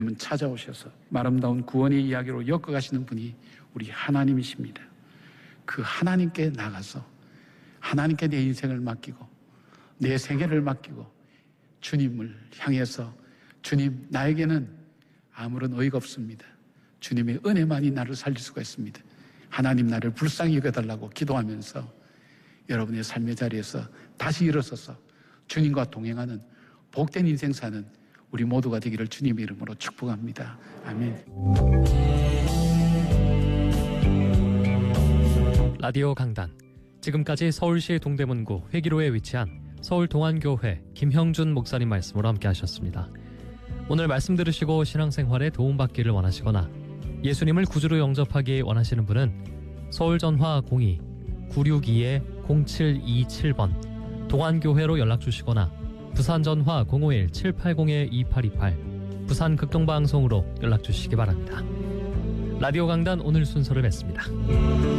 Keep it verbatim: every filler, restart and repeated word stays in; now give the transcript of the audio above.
찾아오셔서 아름다운 구원의 이야기로 엮어가시는 분이 우리 하나님이십니다. 그 하나님께 나가서 하나님께 내 인생을 맡기고 내 생애를 맡기고 주님을 향해서 주님, 나에게는 아무런 의의가 없습니다. 주님의 은혜만이 나를 살릴 수가 있습니다. 하나님, 나를 불쌍히 여겨달라고 기도하면서 여러분의 삶의 자리에서 다시 일어서서 주님과 동행하는 복된 인생 사는 우리 모두가 되기를 주님의 이름으로 축복합니다. 아멘. 라디오 강단, 지금까지 서울시 동대문구 회기로에 위치한 서울동안교회 김형준 목사님 말씀으로 함께 하셨습니다. 오늘 말씀 들으시고 신앙생활에 도움받기를 원하시거나 예수님을 구주로 영접하기 원하시는 분은 서울전화 공이 구육이 공칠이칠 번 동안교회로 연락주시거나 부산전화 공오일 칠팔공 이팔이팔 부산극동방송으로 연락주시기 바랍니다. 라디오 강단 오늘 순서를 맺습니다.